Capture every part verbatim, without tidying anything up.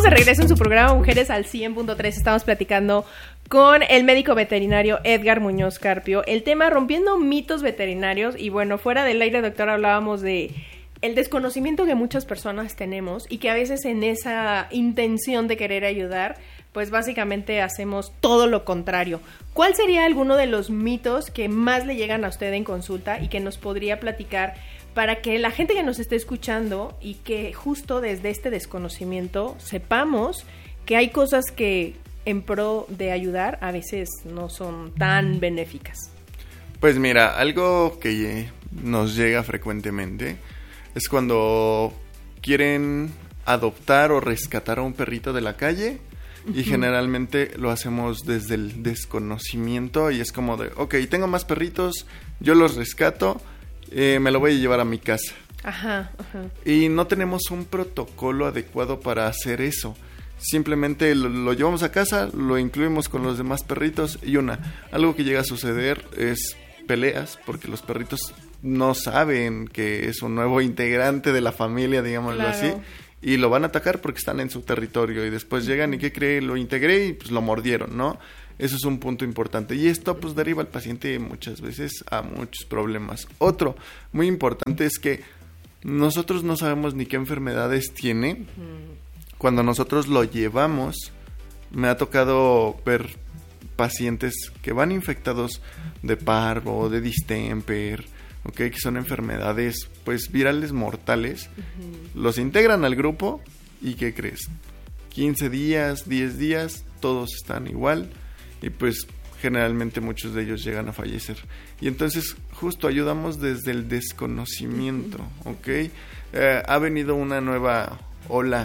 de regreso en su programa Mujeres al cien punto tres. Estamos platicando con el médico veterinario Edgar Muñoz Carpio. El tema rompiendo mitos veterinarios. Y bueno, fuera del aire, doctor, hablábamos de el desconocimiento que muchas personas tenemos y que a veces en esa intención de querer ayudar, pues básicamente hacemos todo lo contrario. ¿Cuál sería alguno de los mitos que más le llegan a usted en consulta y que nos podría platicar para que la gente que nos esté escuchando y que justo desde este desconocimiento sepamos que hay cosas que en pro de ayudar a veces no son tan benéficas? Pues mira, algo que nos llega frecuentemente es cuando quieren adoptar o rescatar a un perrito de la calle. Y generalmente lo hacemos desde el desconocimiento y es como de, ok, tengo más perritos, yo los rescato, eh, me lo voy a llevar a mi casa. Ajá, ajá. Y no tenemos un protocolo adecuado para hacer eso. Simplemente lo, lo llevamos a casa, lo incluimos con los demás perritos y una, algo que llega a suceder es peleas, porque los perritos no saben que es un nuevo integrante de la familia, digámoslo Claro. así. Y lo van a atacar porque están en su territorio. Y después llegan y ¿qué cree? Lo integré y pues lo mordieron, ¿no? Eso es un punto importante. Y esto pues deriva al paciente muchas veces a muchos problemas. Otro muy importante es que nosotros no sabemos ni qué enfermedades tiene. Uh-huh. Cuando nosotros lo llevamos, me ha tocado ver pacientes que van infectados de parvo, de distemper, okay, que son enfermedades pues virales mortales. Uh-huh. Los integran al grupo y ¿qué crees? quince días, diez días, todos están igual y pues generalmente muchos de ellos llegan a fallecer. Y entonces justo ayudamos desde el desconocimiento, ¿ok? Eh, ha venido una nueva ola,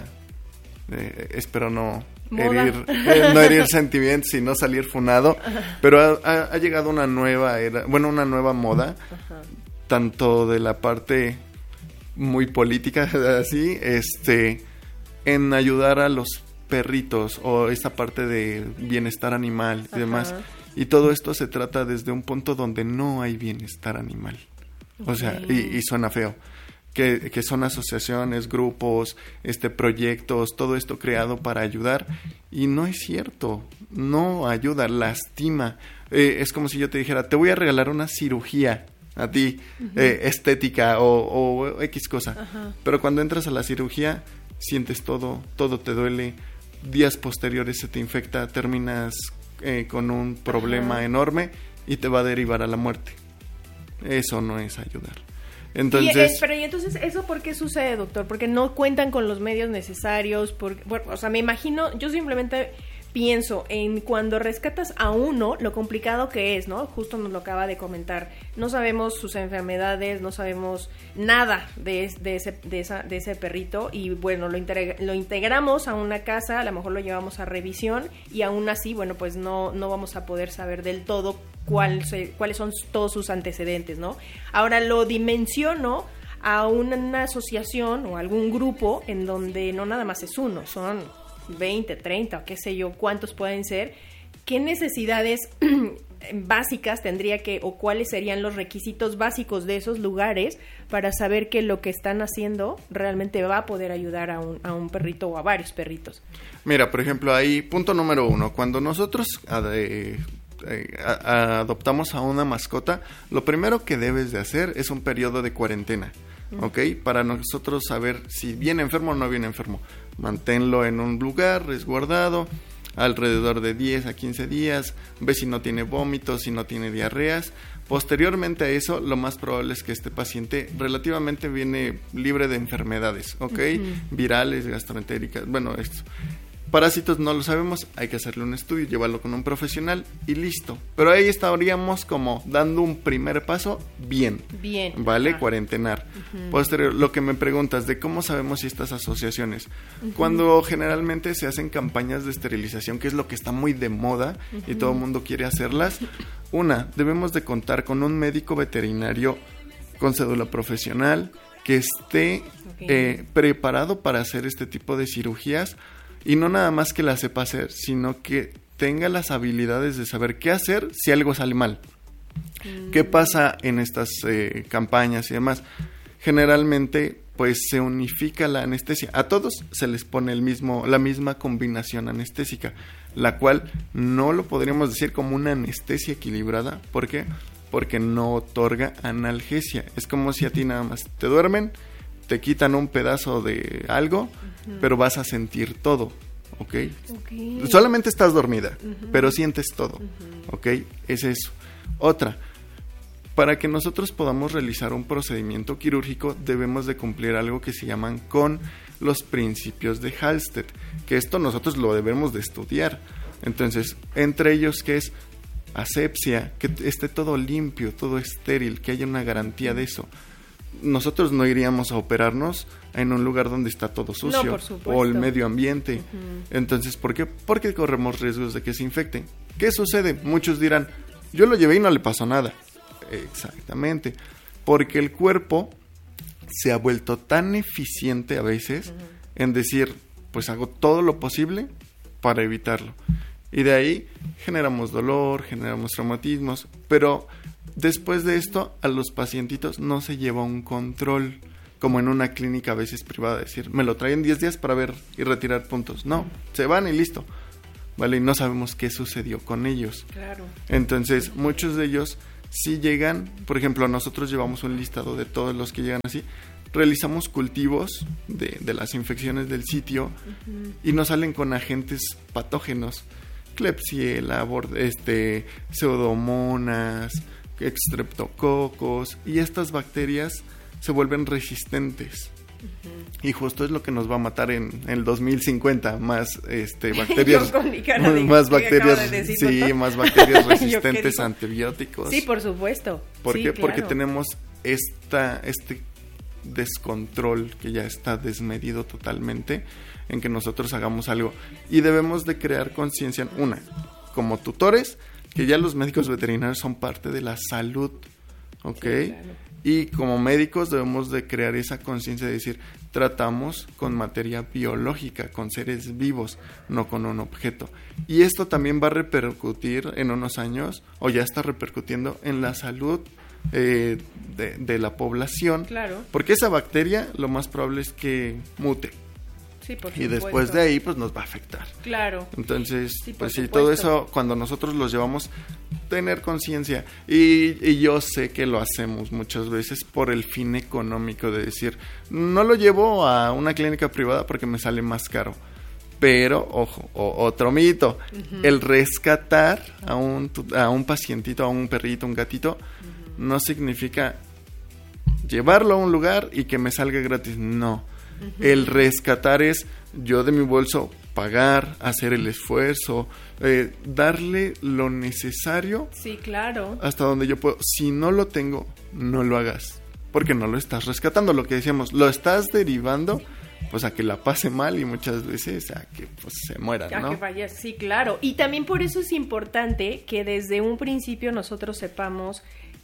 eh, espero no herir, eh, no herir sentimientos y no salir funado, uh-huh. pero ha, ha, ha llegado una nueva era, bueno, una nueva moda, uh-huh. tanto de la parte muy política, así, este, en ayudar a los perritos o esta parte de bienestar animal y Ajá. demás. Y todo esto se trata desde un punto donde no hay bienestar animal. Okay. O sea, y, y suena feo. Que, que son asociaciones, grupos, este, proyectos, todo esto creado para ayudar. Y no es cierto. No ayuda, lastima. Eh, es como si yo te dijera, te voy a regalar una cirugía a ti, uh-huh. eh, estética o, o X cosa. Uh-huh. Pero cuando entras a la cirugía, sientes todo, todo te duele. Días posteriores se te infecta, terminas eh, con un problema uh-huh. enorme y te va a derivar a la muerte. Eso no es ayudar. Entonces, y, eh, pero y entonces, ¿eso por qué sucede, doctor? Porque no cuentan con los medios necesarios, porque, bueno, o sea, me imagino, yo simplemente pienso en cuando rescatas a uno, lo complicado que es, ¿no? Justo nos lo acaba de comentar. No sabemos sus enfermedades, no sabemos nada de, de, ese, de, esa, de ese perrito y, bueno, lo, integra- lo integramos a una casa, a lo mejor lo llevamos a revisión y aún así, bueno, pues no, no vamos a poder saber del todo cuál se, cuáles son todos sus antecedentes, ¿no? Ahora lo dimensiono a una asociación o algún grupo en donde no nada más es uno, son veinte, treinta o qué sé yo, cuántos pueden ser. ¿Qué necesidades básicas tendría que, o cuáles serían los requisitos básicos de esos lugares para saber que lo que están haciendo realmente va a poder ayudar a un, a un perrito o a varios perritos? Mira, por ejemplo, ahí, punto número uno, cuando nosotros eh, eh, a, a, adoptamos a una mascota, lo primero que debes de hacer es un periodo de cuarentena. ¿Ok? Para nosotros saber si viene enfermo o no viene enfermo. Manténlo en un lugar resguardado alrededor de diez a quince días, ve si no tiene vómitos, si no tiene diarreas. Posteriormente a eso, lo más probable es que este paciente relativamente viene libre de enfermedades, ¿ok? Uh-huh. Virales, gastroentéricas, bueno, esto. Parásitos no lo sabemos, hay que hacerle un estudio, llevarlo con un profesional y listo. Pero ahí estaríamos como dando un primer paso bien. Bien. ¿Vale? Ajá. Cuarentenar. Uh-huh. Posterior, lo que me preguntas de cómo sabemos si estas asociaciones. Uh-huh. Cuando generalmente se hacen campañas de esterilización, que es lo que está muy de moda uh-huh. y todo el mundo quiere hacerlas. Una, debemos de contar con un médico veterinario con cédula profesional que esté okay. eh, preparado para hacer este tipo de cirugías. Y no nada más que la sepa hacer, sino que tenga las habilidades de saber qué hacer si algo sale mal. Mm. ¿Qué pasa en estas eh, campañas y demás? Generalmente pues se unifica la anestesia. A todos se les pone el mismo, la misma combinación anestésica, la cual no lo podríamos decir como una anestesia equilibrada. ¿Por qué? Porque no otorga analgesia. Es como si a ti nada más te duermen, te quitan un pedazo de algo, uh-huh. pero vas a sentir todo, ¿ok? okay. Solamente estás dormida, uh-huh. pero sientes todo, uh-huh. ¿ok? Es eso. Otra, para que nosotros podamos realizar un procedimiento quirúrgico debemos de cumplir algo que se llaman con los principios de Halsted, que esto nosotros lo debemos de estudiar. Entonces, entre ellos, ¿qué es? Asepsia, que esté todo limpio, todo estéril, que haya una garantía de eso. Nosotros no iríamos a operarnos en un lugar donde está todo sucio, no, por supuesto. O el medio ambiente. Uh-huh. Entonces, ¿por qué? Porque corremos riesgos de que se infecte. ¿Qué sucede? Muchos dirán, yo lo llevé y no le pasó nada. Exactamente, porque el cuerpo se ha vuelto tan eficiente a veces uh-huh. en decir, pues hago todo lo posible para evitarlo. Y de ahí generamos dolor, generamos traumatismos, pero después de esto a los pacientitos no se lleva un control, como en una clínica a veces privada, decir, me lo traen diez días para ver y retirar puntos. No, se van y listo, ¿vale? Y no sabemos qué sucedió con ellos. Claro. Entonces, muchos de ellos sí llegan, por ejemplo, nosotros llevamos un listado de todos los que llegan así, realizamos cultivos de, de las infecciones del sitio uh-huh. y nos salen con agentes patógenos, Klebsiella, este, pseudomonas, streptococos, y estas bacterias se vuelven resistentes. Uh-huh. Y justo es lo que nos va a matar en, en el dos mil cincuenta, más este bacterias más bacterias de decir, sí, ¿no? más bacterias resistentes a antibióticos. Sí, por supuesto. ¿Por sí, qué? Claro. Porque tenemos esta este descontrol que ya está desmedido totalmente en que nosotros hagamos algo, y debemos de crear conciencia, una, como tutores, que ya los médicos veterinarios son parte de la salud, ¿ok? Sí, claro. Y como médicos debemos de crear esa conciencia de decir, tratamos con materia biológica, con seres vivos, no con un objeto. Y esto también va a repercutir en unos años, o ya está repercutiendo en la salud eh, de, de la población. Claro. Porque esa bacteria lo más probable es que mute. Sí, por supuesto. Y después de ahí pues nos va a afectar. Claro. Entonces, sí, pues sí, todo eso cuando nosotros los llevamos, tener conciencia. Y, y yo sé que lo hacemos muchas veces por el fin económico de decir, no lo llevo a una clínica privada porque me sale más caro. Pero, ojo, o, otro mito, uh-huh. el rescatar a un, a un pacientito, a un perrito, un gatito, uh-huh. no significa llevarlo a un lugar y que me salga gratis, no. Uh-huh. El rescatar es yo de mi bolso pagar, hacer el esfuerzo, eh, darle lo necesario. Sí, claro. Hasta donde yo puedo. Si no lo tengo, no lo hagas, porque no lo estás rescatando. Lo que decíamos, lo estás derivando pues a que la pase mal y muchas veces a que pues se muera, ¿no? A que vaya, sí, claro. Y también por eso es importante que desde un principio nosotros sepamos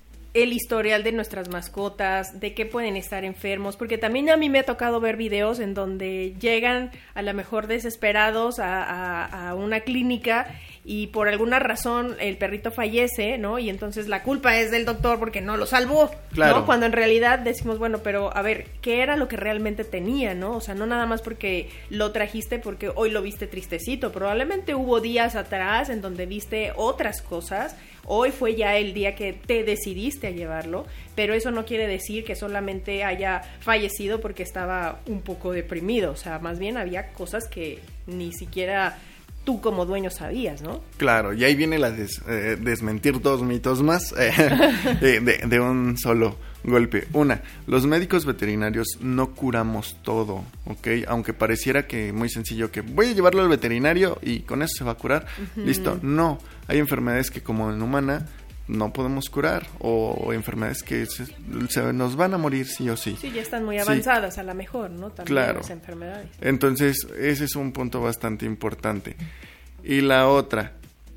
el historial de nuestras mascotas, de qué pueden estar enfermos, porque también a mí me ha tocado ver videos en donde llegan a lo mejor desesperados a, a, a una clínica y por alguna razón el perrito fallece, ¿no? Y entonces la culpa es del doctor porque no lo salvó, claro. ¿no? Cuando en realidad decimos, bueno, pero a ver, ¿qué era lo que realmente tenía, no? O sea, no nada más porque lo trajiste porque hoy lo viste tristecito, probablemente hubo días atrás en donde viste otras cosas. Hoy fue ya el día que te decidiste a llevarlo, pero eso no quiere decir que solamente haya fallecido porque estaba un poco deprimido, o sea, más bien había cosas que ni siquiera tú como dueño sabías, ¿no? Claro, y ahí viene la des, eh, desmentir dos mitos más eh, de, de, de un solo golpe. Una, los médicos veterinarios no curamos todo, ¿ok? Aunque pareciera que muy sencillo, que voy a llevarlo al veterinario y con eso se va a curar, uh-huh. listo. No, hay enfermedades que como en humana no podemos curar, o enfermedades que se, se nos van a morir sí o sí. Sí, ya están muy avanzadas, sí. A lo mejor, ¿no? También claro. Las enfermedades. Entonces, ese es un punto bastante importante. Y la otra,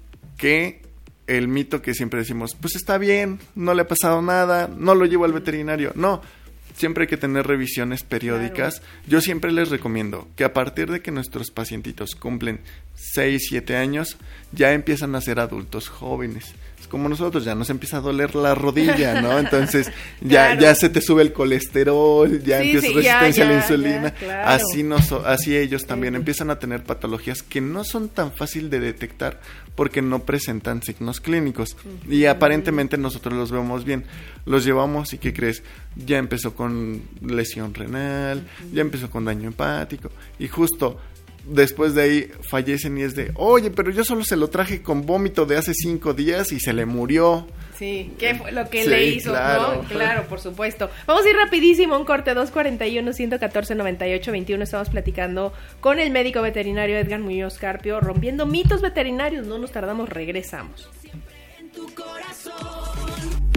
que el mito que siempre decimos, pues está bien, no le ha pasado nada, no lo llevo al veterinario. No, siempre hay que tener revisiones periódicas. Claro. Yo siempre les recomiendo que a partir de que nuestros pacientitos cumplen seis, siete años, ya empiezan a ser adultos jóvenes. Como nosotros, ya nos empieza a doler la rodilla, ¿no? Entonces ya, claro. ya se te sube el colesterol, ya sí, empieza sí, resistencia ya, ya, a la insulina. Ya, claro. Así nos, así ellos también sí. empiezan a tener patologías que no son tan fácil de detectar porque no presentan signos clínicos. Uh-huh. Y aparentemente nosotros los vemos bien. Los llevamos y ¿qué crees? Ya empezó con lesión renal, uh-huh. ya empezó con daño hepático. Y justo después de ahí fallecen y es de, oye, pero yo solo se lo traje con vómito de hace cinco días y se le murió. Sí, ¿qué fue lo que sí, le hizo? Claro. ¿No? Claro, por supuesto. Vamos a ir rapidísimo, un corte, dos cuarenta y uno, ciento catorce, noventa y ocho, veintiuno. Estamos platicando con el médico veterinario Edgar Muñoz Carpio, rompiendo mitos veterinarios. No nos tardamos, regresamos. En tu corazón.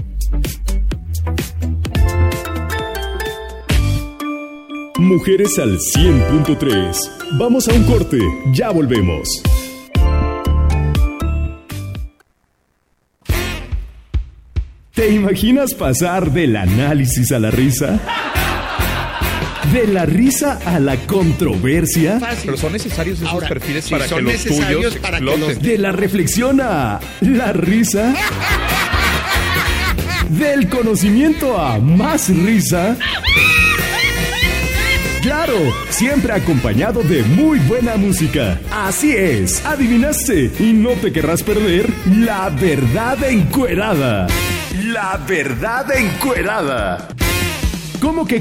Mujeres al cien punto tres. Vamos a un corte, ya volvemos. ¿Te imaginas pasar del análisis a la risa? ¿De la risa a la controversia? Pero son necesarios esos Ahora, perfiles sí, para que los tuyos para exploten. Que los... ¿De la reflexión a la risa? ¿Del conocimiento a más risa? Claro, siempre acompañado de muy buena música. Así es, adivinaste y no te querrás perder La Verdad Encuerada. La Verdad Encuerada. ¿Cómo que